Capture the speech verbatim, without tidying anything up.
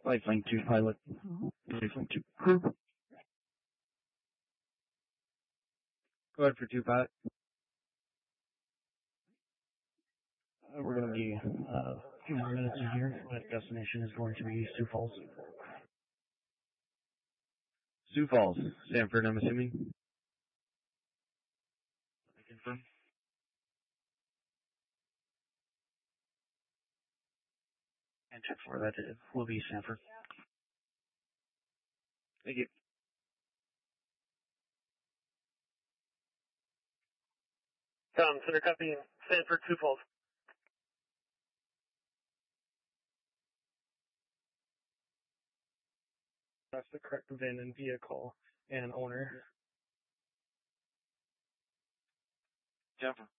Flight Flank two pilot. Flight Flank two. Go ahead for two pilot. Uh, we're going to be uh, a few more minutes in here. That destination is going to be Sioux Falls. Sioux Falls, Sanford, I'm assuming. I confirm. And check for that. It will be Sanford. Thank you. Um, Center copy, Sanford, Sioux Falls. That's the correct VIN and vehicle and owner. Jennifer.